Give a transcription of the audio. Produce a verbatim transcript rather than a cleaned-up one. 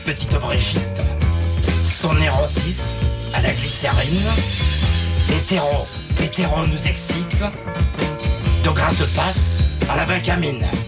petite Brigitte. Ton érotisme à la glycérine. Hétéro, hétéro nous excite. De grâce passe à la vincamine.